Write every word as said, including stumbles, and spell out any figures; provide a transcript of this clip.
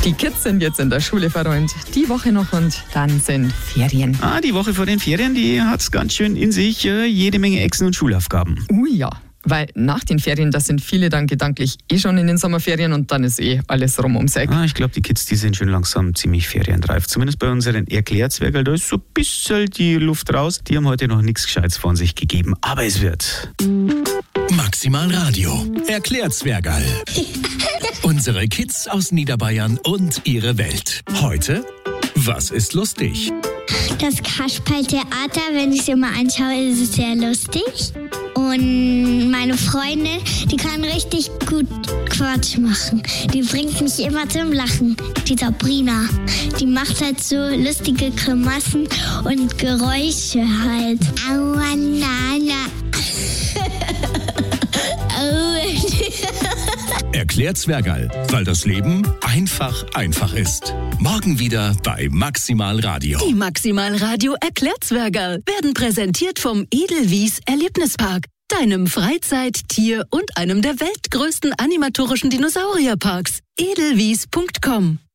Die Kids sind jetzt in der Schule verräumt. Die Woche noch und dann sind Ferien. Ah, die Woche vor den Ferien, die hat's ganz schön in sich. Äh, jede Menge Exen und Schulaufgaben. Ui ja, weil nach den Ferien, da sind viele dann gedanklich eh schon in den Sommerferien und dann ist eh alles rum ums Eck. Ah, ich glaube, die Kids, die sind schon langsam ziemlich ferienreif. Zumindest bei unseren Erklärzwerkel, da ist so ein bisschen die Luft raus. Die haben heute noch nichts Gescheites von sich gegeben, aber es wird. Maximal Radio. Erklärzwerkel. Unsere Kids aus Niederbayern und ihre Welt. Heute, was ist lustig? Das Kasperltheater, wenn ich es immer anschaue, ist es sehr lustig. Und meine Freundin, die kann richtig gut Quatsch machen. Die bringt mich immer zum Lachen. Die Sabrina, die macht halt so lustige Grimassen und Geräusche halt. Aua, na, na. Erklärzwerkel, weil das Leben einfach einfach ist. Morgen wieder bei Maximal Radio. Die Maximal Radio Erklärzwerkel werden präsentiert vom Edelwies Erlebnispark, deinem Freizeit-, Tier- und einem der weltgrößten animatorischen Dinosaurierparks. edelwies punkt com